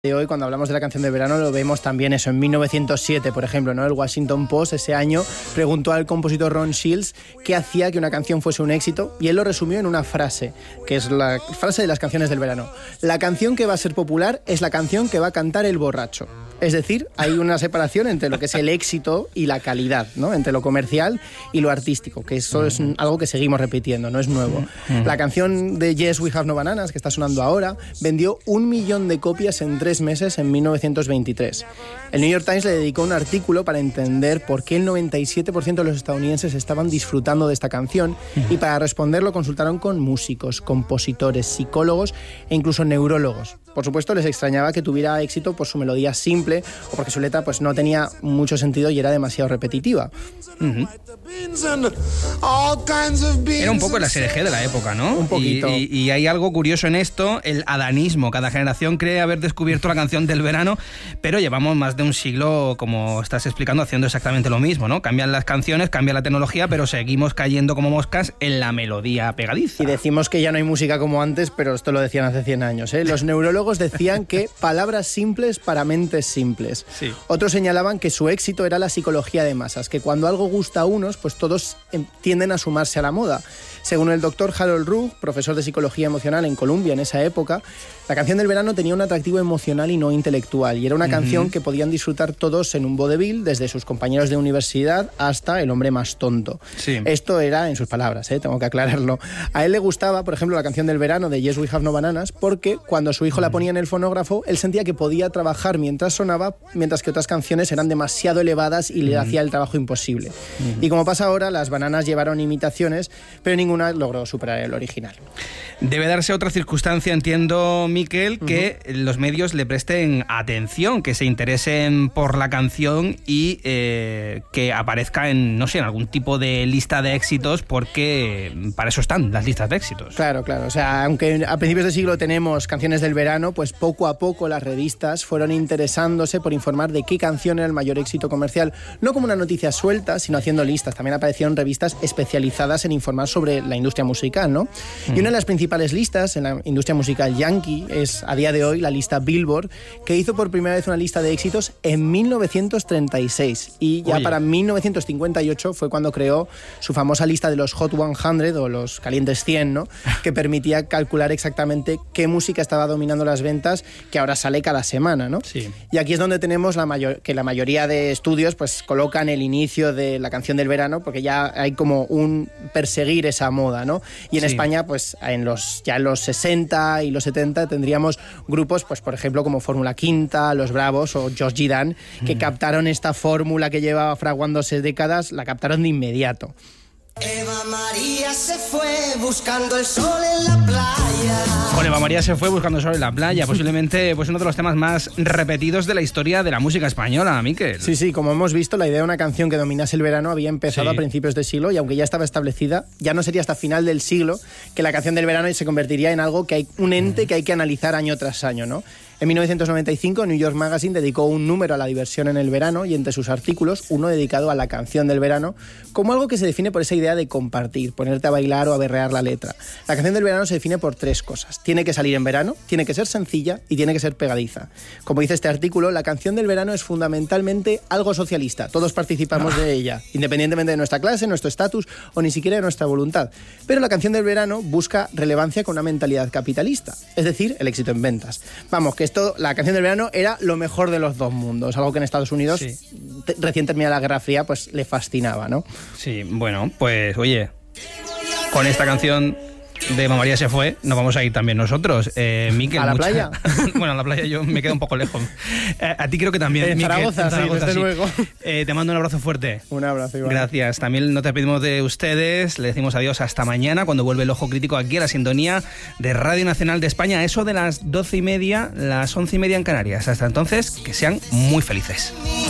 De hoy, cuando hablamos de la canción de verano, lo vemos también eso. En 1907, por ejemplo, ¿no? El Washington Post ese año preguntó al compositor Ron Shields qué hacía que una canción fuese un éxito, y él lo resumió en una frase, que es la frase de las canciones del verano. La canción que va a ser popular es la canción que va a cantar el borracho. Es decir, hay una separación entre lo que es el éxito y la calidad, ¿no? Entre lo comercial y lo artístico, que eso es algo que seguimos repitiendo, no es nuevo. La canción de Yes, We Have No Bananas, que está sonando ahora, vendió 1 millón de copias en 3 meses en 1923. El New York Times le dedicó un artículo para entender por qué el 97% de los estadounidenses estaban disfrutando de esta canción, y para responderlo consultaron con músicos, compositores, psicólogos e incluso neurólogos. Por supuesto, les extrañaba que tuviera éxito por su melodía simple o porque su letra pues no tenía mucho sentido y era demasiado repetitiva. Era un poco el ASDG de la época, ¿no? Un poquito. Y hay algo curioso en esto, el adanismo. Cada generación cree haber descubierto la canción del verano, pero llevamos más de un siglo, como estás explicando, haciendo exactamente lo mismo, ¿no? Cambian las canciones, cambia la tecnología, pero seguimos cayendo como moscas en la melodía pegadiza. Y decimos que ya no hay música como antes, pero esto lo decían hace 100 años, ¿eh? Los neurólogos decían que palabras simples para mentes simples. Sí. Otros señalaban que su éxito era la psicología de masas, que cuando algo gusta a unos, pues todos tienden a sumarse a la moda. Según el doctor Harold Roux, profesor de psicología emocional en Columbia en esa época, la canción del verano tenía un atractivo emocional y no intelectual, y era una canción que podían disfrutar todos en un vodevil, desde sus compañeros de universidad hasta el hombre más tonto. Sí. Esto era en sus palabras, tengo que aclararlo. A él le gustaba, por ejemplo, la canción del verano de Yes, We Have No Bananas, porque cuando su hijo la ponía en el fonógrafo, él sentía que podía trabajar mientras sonaba, mientras que otras canciones eran demasiado elevadas y le hacía el trabajo imposible. Y como pasa ahora, las bananas llevaron imitaciones, pero ninguna logró superar el original. Debe darse otra circunstancia, entiendo, Miquel, que los medios le presten atención, que se interesen por la canción y que aparezca en, no sé, en algún tipo de lista de éxitos, porque para eso están las listas de éxitos. Claro. O sea, aunque a principios de siglo tenemos canciones del verano, pues poco a poco las revistas fueron interesándose por informar de qué canción era el mayor éxito comercial, no como una noticia suelta, sino haciendo listas. También aparecieron revistas especializadas en informar sobre la industria musical, ¿no? Y una de las principales listas en la industria musical yankee es, a día de hoy, la lista Billboard, que hizo por primera vez una lista de éxitos en 1936. Y ya para 1958 fue cuando creó su famosa lista de los Hot 100 o los calientes 100, ¿no? Que permitía calcular exactamente qué música estaba dominando las ventas, que ahora sale cada semana, ¿no? Sí. Y aquí es donde tenemos que la mayoría de estudios pues colocan el inicio de la canción del verano, porque ya hay como un perseguir esa moda, ¿no? Y en España, pues en los 60 y los 70 tendríamos grupos, pues por ejemplo, como Fórmula Quinta, Los Bravos o George Dan, que captaron esta fórmula que llevaba fraguándose décadas, la captaron de inmediato. Eva María se fue buscando el sol en la playa. Con Eva María se fue buscando el sol en la playa, posiblemente pues uno de los temas más repetidos de la historia de la música española, Miquel. Sí, como hemos visto, la idea de una canción que dominase el verano había empezado a principios de siglo, y aunque ya estaba establecida, ya no sería hasta final del siglo que la canción del verano se convertiría en algo que hay un ente que hay que analizar año tras año, ¿no? En 1995, New York Magazine dedicó un número a la diversión en el verano, y entre sus artículos, uno dedicado a la canción del verano, como algo que se define por esa idea de compartir, ponerte a bailar o a berrear la letra. La canción del verano se define por 3 cosas. Tiene que salir en verano, tiene que ser sencilla y tiene que ser pegadiza. Como dice este artículo, la canción del verano es fundamentalmente algo socialista. Todos participamos de ella, independientemente de nuestra clase, nuestro estatus o ni siquiera de nuestra voluntad. Pero la canción del verano busca relevancia con una mentalidad capitalista, es decir, el éxito en ventas. Vamos, que la canción del verano era lo mejor de los dos mundos, algo que en Estados Unidos, recién terminada la Guerra Fría, pues le fascinaba, ¿no? Sí, bueno, pues oye, con esta canción de Eva María se fue, nos vamos a ir también nosotros. Miquel, ¿a la playa? Bueno, a la playa yo me quedo un poco lejos. A ti creo que también, en Miquel. Zaragoza, sí, desde luego. Te mando un abrazo fuerte. Un abrazo, Iván. Gracias. También nos despedimos de ustedes. Le decimos adiós hasta mañana, cuando vuelve el Ojo Crítico aquí a la sintonía de Radio Nacional de España, eso de las 12:30, las 11:30 en Canarias. Hasta entonces, que sean muy felices.